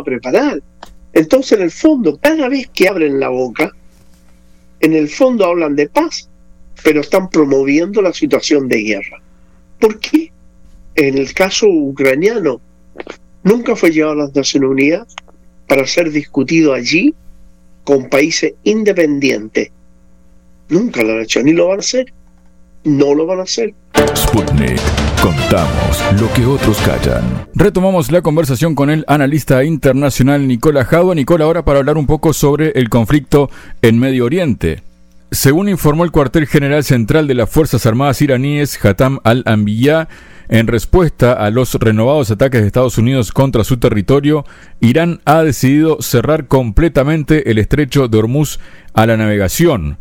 preparar. Entonces, en el fondo, cada vez que abren la boca, en el fondo hablan de paz, pero están promoviendo la situación de guerra. ¿Por qué? En el caso ucraniano, nunca fue llevado a las Naciones Unidas para ser discutido allí con países independientes. Nunca lo han hecho, ni lo van a hacer. No lo van a hacer. Sputnik. Contamos lo que otros callan. Retomamos la conversación con el analista internacional Nicola Jadua. Nicola, ahora para hablar un poco sobre el conflicto en Medio Oriente. Según informó el cuartel general central de las Fuerzas Armadas iraníes, Hatham al-Anbiya, en respuesta a los renovados ataques de Estados Unidos contra su territorio, Irán ha decidido cerrar completamente el estrecho de Hormuz a la navegación.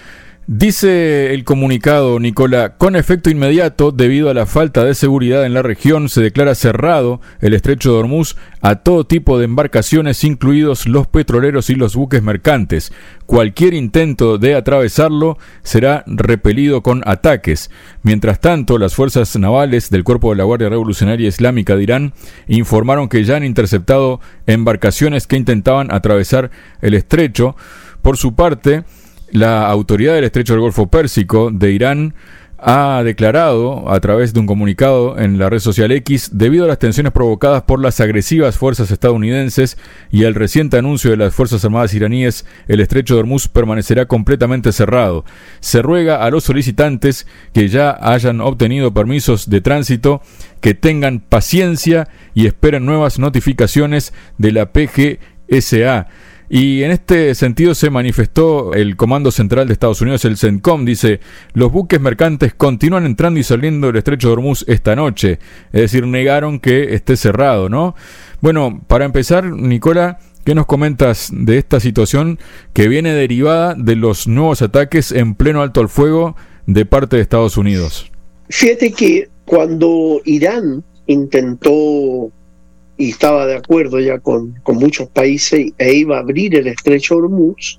Dice el comunicado, Nicola, con efecto inmediato, debido a la falta de seguridad en la región, se declara cerrado el estrecho de Hormuz a todo tipo de embarcaciones, incluidos los petroleros y los buques mercantes. Cualquier intento de atravesarlo será repelido con ataques. Mientras tanto, las fuerzas navales del Cuerpo de la Guardia Revolucionaria Islámica de Irán informaron que ya han interceptado embarcaciones que intentaban atravesar el estrecho. Por su parte, la autoridad del Estrecho del Golfo Pérsico de Irán ha declarado a través de un comunicado en la red social X, debido a las tensiones provocadas por las agresivas fuerzas estadounidenses y el reciente anuncio de las Fuerzas Armadas iraníes, el Estrecho de Hormuz permanecerá completamente cerrado. Se ruega a los solicitantes que ya hayan obtenido permisos de tránsito que tengan paciencia y esperen nuevas notificaciones de la PGSA. Y en este sentido se manifestó el Comando Central de Estados Unidos, el CENTCOM, dice: los buques mercantes continúan entrando y saliendo del estrecho de Hormuz esta noche. Es decir, negaron que esté cerrado, ¿no? Bueno, para empezar, Nicola, ¿qué nos comentas de esta situación que viene derivada de los nuevos ataques en pleno alto al fuego de parte de Estados Unidos? Fíjate que cuando Irán intentó y estaba de acuerdo ya con muchos países e iba a abrir el estrecho de Hormuz,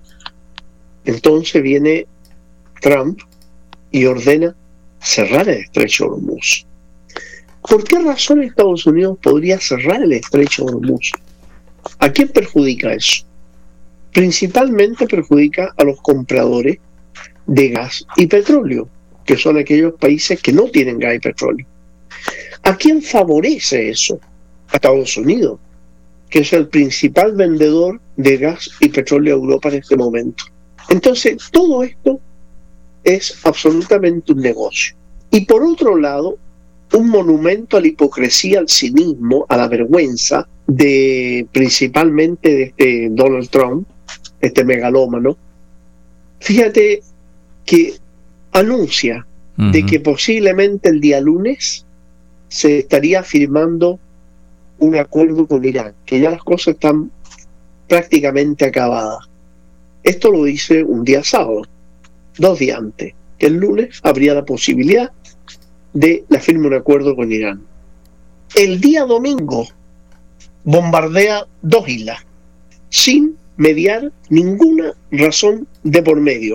entonces viene Trump y ordena cerrar el estrecho de Hormuz. ¿Por qué razón Estados Unidos podría cerrar el estrecho de Hormuz? ¿A quién perjudica eso? Principalmente perjudica a los compradores de gas y petróleo, que son aquellos países que no tienen gas y petróleo. ¿A quién favorece eso? A Estados Unidos, que es el principal vendedor de gas y petróleo a Europa en este momento. Entonces, todo esto es absolutamente un negocio. Y por otro lado, un monumento a la hipocresía, al cinismo, a la vergüenza de principalmente de este Donald Trump, este megalómano. Fíjate que anuncia de que posiblemente el día lunes se estaría firmando un acuerdo con Irán, que ya las cosas están prácticamente acabadas. Esto lo dice un día sábado, 2 días antes, que el lunes habría la posibilidad de la firma de un acuerdo con Irán. El día domingo bombardea 2 islas, sin mediar ninguna razón de por medio.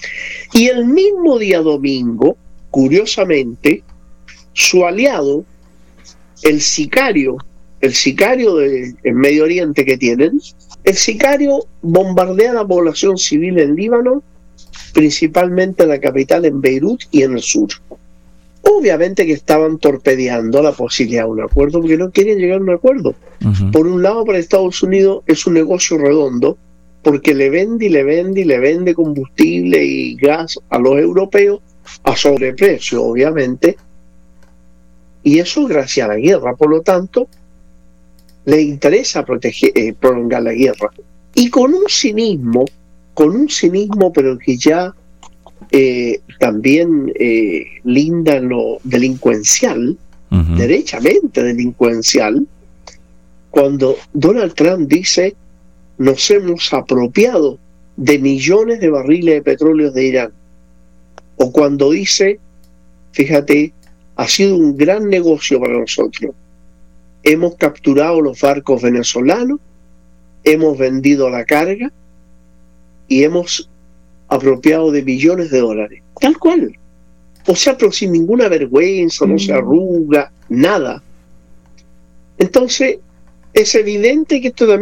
Y el mismo día domingo, curiosamente, su aliado, el sicario del Medio Oriente que tienen, el sicario bombardea la población civil en Líbano, principalmente en la capital, en Beirut y en el sur. Obviamente que estaban torpedeando la posibilidad de un acuerdo porque no querían llegar a un acuerdo. Por un lado, para Estados Unidos es un negocio redondo porque le vende combustible y gas a los europeos a sobreprecio, obviamente, y eso gracias a la guerra. Por lo tanto, le interesa prolongar la guerra. Y con un cinismo, pero que ya también linda en lo delincuencial, derechamente delincuencial, cuando Donald Trump dice: nos hemos apropiado de millones de barriles de petróleo de Irán. O cuando dice, fíjate, ha sido un gran negocio para nosotros. Hemos capturado los barcos venezolanos, hemos vendido la carga y hemos apropiado de millones de dólares. Tal cual. O sea, pero sin ninguna vergüenza, no se arruga, nada. Entonces, es evidente que esto también